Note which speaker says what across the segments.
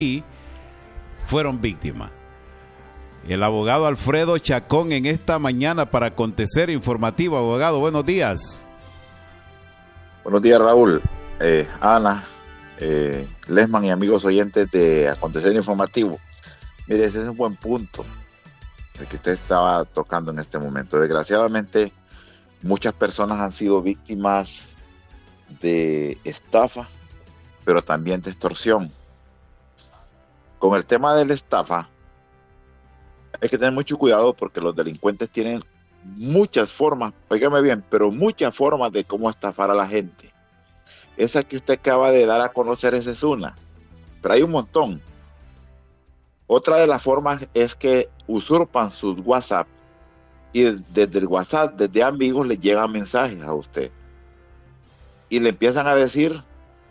Speaker 1: y fueron víctimas. El abogado Alfredo Chacón en esta mañana para Acontecer Informativo. Abogado, buenos días.
Speaker 2: Buenos días, Raúl, Ana, Lesman y amigos oyentes de Acontecer Informativo. Mire, ese es un buen punto el que usted estaba tocando en este momento. Desgraciadamente, muchas personas han sido víctimas de estafa, pero también de extorsión. Con el tema de la estafa, hay que tener mucho cuidado porque los delincuentes tienen muchas formas, óigame bien, pero muchas formas de cómo estafar a la gente. Esa que usted acaba de dar a conocer, esa es una, pero hay un montón. Otra de las formas es que usurpan sus WhatsApp y desde el WhatsApp, desde amigos, le llegan mensajes a usted y le empiezan a decir,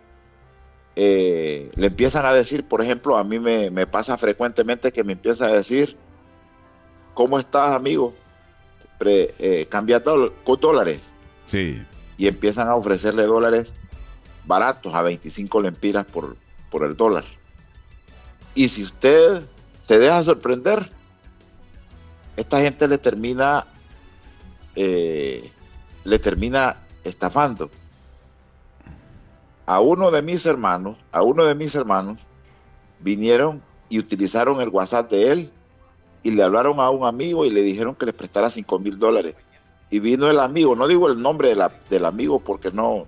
Speaker 2: por ejemplo, a mí me pasa frecuentemente que me empieza a decir: ¿cómo estás, amigo? Cambia dólares.
Speaker 1: Sí.
Speaker 2: Y empiezan a ofrecerle dólares baratos, a 25 lempiras por el dólar. Y si usted se deja sorprender, esta gente le termina estafando. A uno de mis hermanos vinieron y utilizaron el WhatsApp de él y le hablaron a un amigo y le dijeron que le prestara $5,000. Y vino el amigo, no digo el nombre del amigo porque no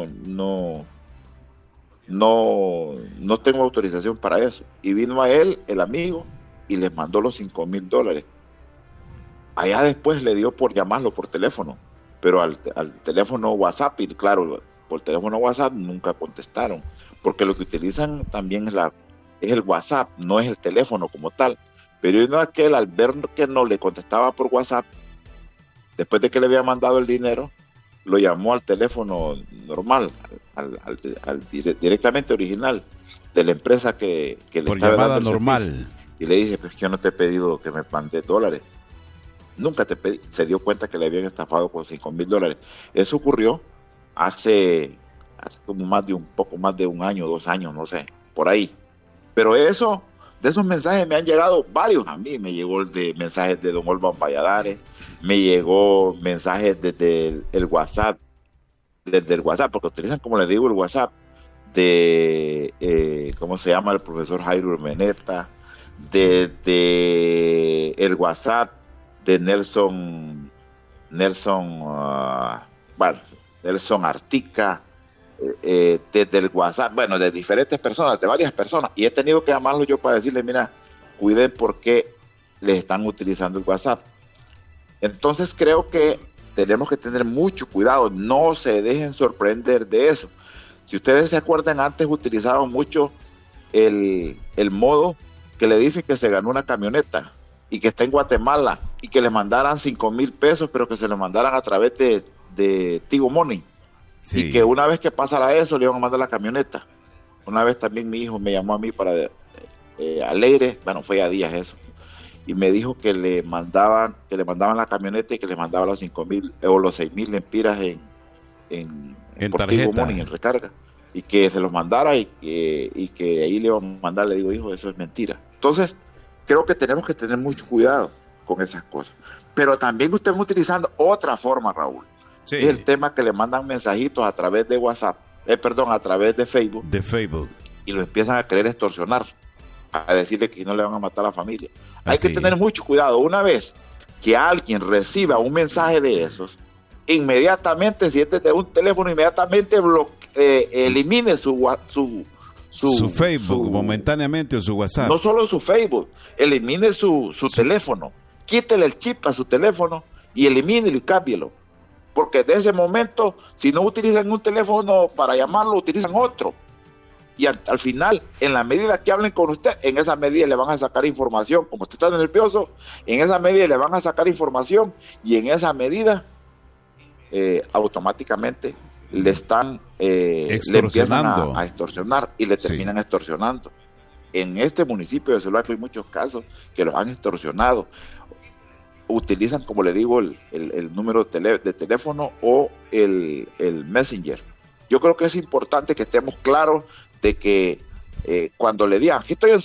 Speaker 2: tengo autorización para eso. Y vino a él, el amigo, y les mandó los $5,000. Allá después le dio por llamarlo por teléfono, pero al teléfono WhatsApp, y claro, por teléfono WhatsApp nunca contestaron, porque lo que utilizan también es el WhatsApp, no es el teléfono como tal. Pero uno aquel, al ver que no le contestaba por WhatsApp, después de que le había mandado el dinero, lo llamó al teléfono normal, directamente original de la empresa que le
Speaker 1: por
Speaker 2: estaba
Speaker 1: llamada
Speaker 2: dando el
Speaker 1: normal
Speaker 2: servicio. Y le dice: pues yo no te he pedido que me mande dólares, nunca te pedí. Se dio cuenta que le habían estafado con $5,000. Eso ocurrió hace como poco más de un año, 2 años, no sé, por ahí. Pero de esos mensajes me han llegado varios a mí. Me llegó mensajes de don Olvan Valladares, me llegó mensajes desde el WhatsApp, porque utilizan, como les digo, el WhatsApp de, ¿cómo se llama? El profesor Jairo Urmeneta, desde el WhatsApp de Nelson Artica, desde el WhatsApp, bueno, de diferentes personas, de varias personas, y he tenido que llamarlo yo para decirle: mira, cuiden porque les están utilizando el WhatsApp. Entonces creo que tenemos que tener mucho cuidado, no se dejen sorprender de eso. Si ustedes se acuerdan, antes utilizaban mucho el modo que le dicen que se ganó una camioneta y que está en Guatemala y que le mandaran $5,000, pero que se le mandaran a través de Tigo Money. Sí. Y que una vez que pasara eso, le iban a mandar la camioneta. Una vez también mi hijo me llamó a mí para Alegre, bueno, fue a días eso, y me dijo que le mandaban la camioneta y que le mandaban los 5,000 o los 6,000 lempiras en tarjeta, Money, en recarga, y que se los mandara y que ahí le iban a mandar. Le digo: hijo, eso es mentira. Entonces creo que tenemos que tener mucho cuidado con esas cosas. Pero también usted está utilizando otra forma, Raúl. Sí. Es el tema que le mandan mensajitos a través de WhatsApp, a través de Facebook. Y lo empiezan a querer extorsionar, a decirle que no le van a matar a la familia. Hay que tener mucho cuidado. Una vez que alguien reciba un mensaje de esos, inmediatamente, si es desde un teléfono, inmediatamente elimine su
Speaker 1: Facebook momentáneamente, o su WhatsApp.
Speaker 2: No solo su Facebook, elimine su teléfono, quítele el chip a su teléfono y elimínelo y cámbielo. Porque de ese momento, si no utilizan un teléfono para llamarlo, utilizan otro. Y al final, en la medida que hablen con usted, en esa medida le van a sacar información. Como usted está nervioso, en esa medida le van a sacar información y en esa medida automáticamente le empiezan a extorsionar y le terminan extorsionando. En este municipio de Soloaco hay muchos casos que los han extorsionado. Utilizan, como le digo, el número de teléfono o el Messenger. Yo creo que es importante que estemos claros de que cuando le digan, aquí estoy en